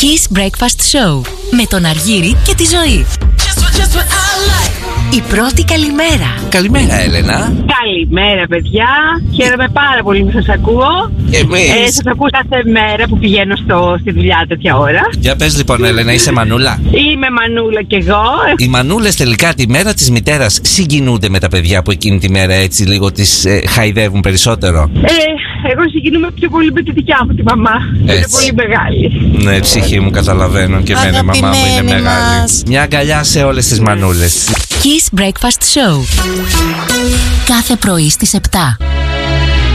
Kiss Breakfast Show με τον Αργύρη και τη Ζωή. Η πρώτη καλημέρα. Καλημέρα, Έλενα. Καλημέρα, παιδιά. Χαίρομαι πάρα πολύ που σας ακούω. Εμείς. Σας ακούω κάθε μέρα που πηγαίνω στη δουλειά τέτοια ώρα. Για πες λοιπόν, Έλενα, είσαι μανούλα? Είμαι μανούλα κι εγώ. Οι μανούλες τελικά τη μέρα της μητέρας συγκινούνται με τα παιδιά που εκείνη τη μέρα έτσι λίγο τις χαϊδεύουν περισσότερο? Εγώ συγκινούμαι πιο πολύ με τη δικιά μου τη μαμά. Είναι πολύ μεγάλη. Ναι, ψυχή μου, καταλαβαίνω και εμένα η μαμά μου είναι μεγάλη. Μια αγκαλιά σε όλες τις μανούλες. Kiss Breakfast Show. Κάθε πρωί στις 7.